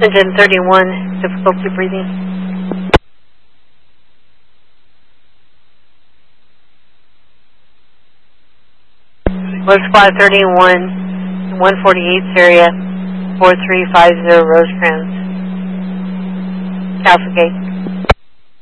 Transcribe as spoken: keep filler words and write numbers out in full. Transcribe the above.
Engine thirty-one, difficulty breathing. One spot thirty-one, one forty-eighth area, four three five zero Rosecrans. Alpha Gate.